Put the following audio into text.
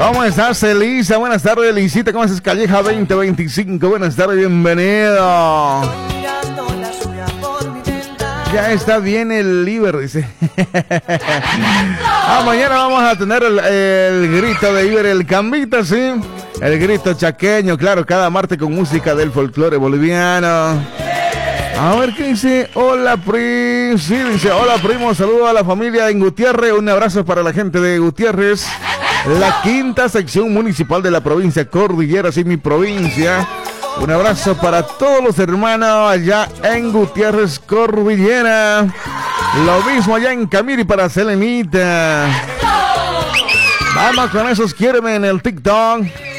¿Cómo estás, Elisa? Buenas tardes, Elisita. ¿Cómo estás, Calleja 2025? Buenas tardes, bienvenido. Ya está bien el Iber, dice. Mañana vamos a tener el grito de Iber, el Cambita, sí. El grito chaqueño, claro, cada martes con música del folclore boliviano. A ver qué dice. Hola, primo. Sí, dice, hola, primo. Saludo a la familia en Gutiérrez. Un abrazo para la gente de Gutiérrez. La quinta sección municipal de la provincia Cordillera, sí, mi provincia. Un abrazo para todos los hermanos allá en Gutiérrez, Cordillera. Lo mismo allá en Camiri para Selenita. Vamos con esos quiéreme en el TikTok.